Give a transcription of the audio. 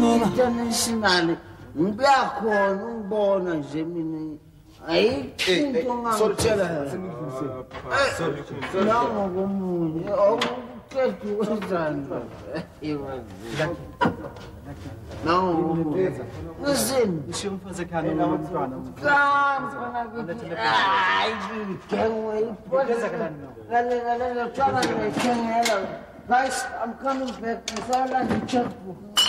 international ngiyakhona ungibona nje mina ayikho ngangitshela nango komunye okuqedwe wenzani nango komunye ngizini Nishiye umfazi ekhaya nomntwana. hayi ngigengwe iphola guys, I'm coming back. I saw like a checkbook.